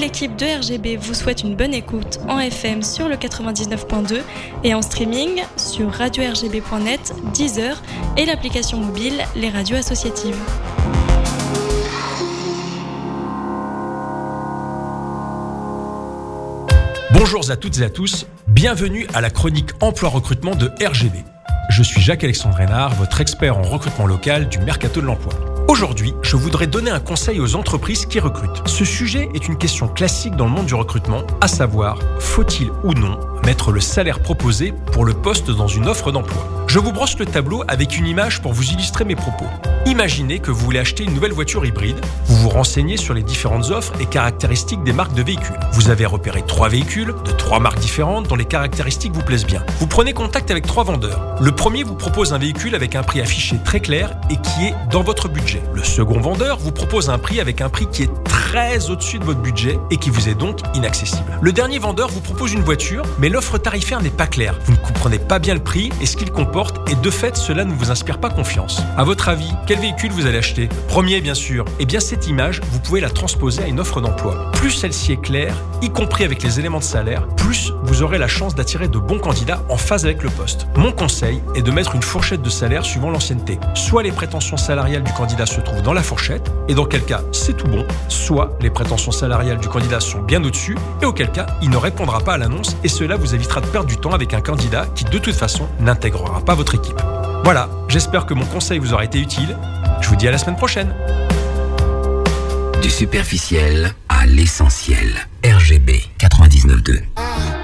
l'équipe de RGB vous souhaite une bonne écoute en FM sur le 99.2 et en streaming sur radio-rgb.net, Deezer et l'application mobile Les Radios Associatives. Bonjour à toutes et à tous, bienvenue à la chronique emploi-recrutement de RGB. Je suis Jacques-Alexandre Reynard, votre expert en recrutement local du Mercato de l'Emploi. Aujourd'hui, je voudrais donner un conseil aux entreprises qui recrutent. Ce sujet est une question classique dans le monde du recrutement, à savoir, faut-il ou non mettre le salaire proposé pour le poste dans une offre d'emploi ? Je vous brosse le tableau avec une image pour vous illustrer mes propos. Imaginez que vous voulez acheter une nouvelle voiture hybride. Vous vous renseignez sur les différentes offres et caractéristiques des marques de véhicules. Vous avez repéré 3 véhicules de 3 marques différentes dont les caractéristiques vous plaisent bien. Vous prenez contact avec 3 vendeurs. Le premier vous propose un véhicule avec un prix affiché très clair et qui est dans votre budget. Le second vendeur vous propose un prix avec un prix qui est très au-dessus de votre budget et qui vous est donc inaccessible. Le dernier vendeur vous propose une voiture, mais l'offre tarifaire n'est pas claire. Vous ne comprenez pas bien le prix et ce qu'il comporte et de fait, cela ne vous inspire pas confiance. À votre avis, quel véhicule vous allez acheter ? Premier, bien sûr. Eh bien, cette image, vous pouvez la transposer à une offre d'emploi. Plus celle-ci est claire, y compris avec les éléments de salaire, plus vous aurez la chance d'attirer de bons candidats en phase avec le poste. Mon conseil est de mettre une fourchette de salaire suivant l'ancienneté. Soit les prétentions salariales du candidat se trouvent dans la fourchette, et dans quel cas c'est tout bon, soit les prétentions salariales du candidat sont bien au-dessus, et auquel cas il ne répondra pas à l'annonce, et cela vous évitera de perdre du temps avec un candidat qui de toute façon n'intégrera pas votre équipe. Voilà, j'espère que mon conseil vous aura été utile. Je vous dis à la semaine prochaine. Du superficiel à l'essentiel. RGB 99.2.